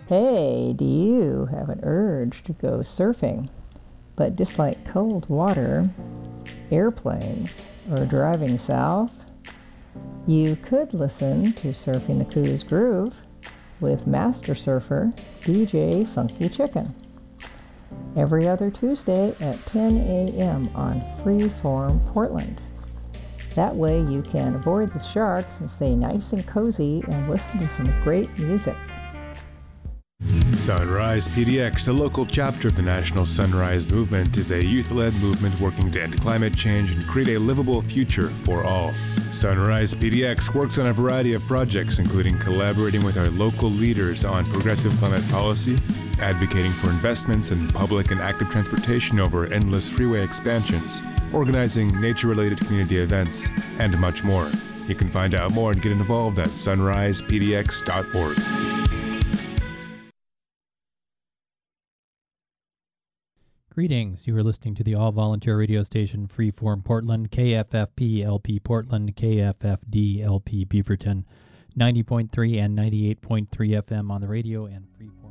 Hey, do you have an urge to go surfing, but dislike cold water, airplanes, or driving south? You could listen to Surfing the Coos Groove with master surfer DJ Funky Chicken every other Tuesday at 10 a.m. on Freeform Portland. That way you can avoid the sharks and stay nice and cozy and listen to some great music. Sunrise PDX, the local chapter of the National Sunrise Movement, is a youth-led movement working to end climate change and create a livable future for all. Sunrise PDX works on a variety of projects, including collaborating with our local leaders on progressive climate policy, advocating for investments in public and active transportation over endless freeway expansions, organizing nature-related community events, and much more. You can find out more and get involved at sunrisepdx.org. Greetings. You are listening to the all-volunteer radio station Freeform Portland, KFFP LP Portland, KFFD LP Beaverton, 90.3 and 98.3 FM on the radio and Freeform.